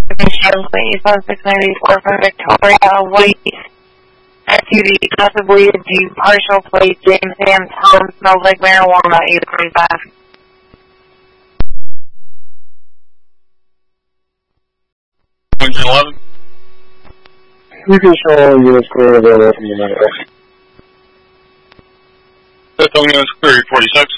information, please, on 694 from Victoria, White, SUV, possibly a Jeep, partial plate, James Sam's home, smells like marijuana, 845. You can show units clear available from the United. That's units clear, 46.